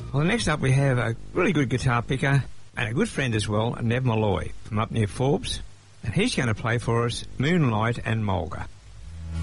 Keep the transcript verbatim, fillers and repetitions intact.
Well, next up we have a really good guitar picker and a good friend as well, Nev Malloy from up near Forbes. And he's going to play for us Moonlight and Mulga.